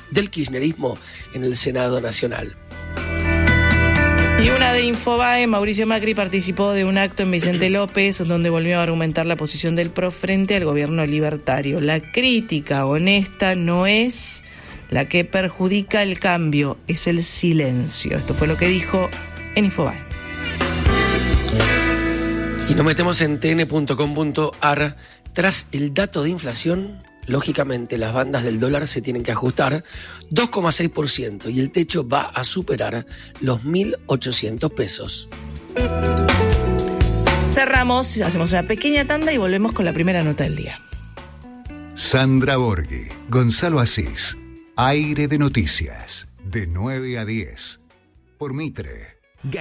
del kirchnerismo en el Senado Nacional. Y una de Infobae, Mauricio Macri participó de un acto en Vicente López donde volvió a argumentar la posición del PRO frente al gobierno libertario. La crítica honesta no es la que perjudica el cambio, es el silencio. Esto fue lo que dijo en Infobae. Y nos metemos en tn.com.ar. Tras el dato de inflación, lógicamente las bandas del dólar se tienen que ajustar 2,6% y el techo va a superar los 1.800 pesos. Cerramos, hacemos una pequeña tanda y volvemos con la primera nota del día. Sandra Borghi, Gonzalo Asís, Aire de Noticias, de 9 a 10, por Mitre.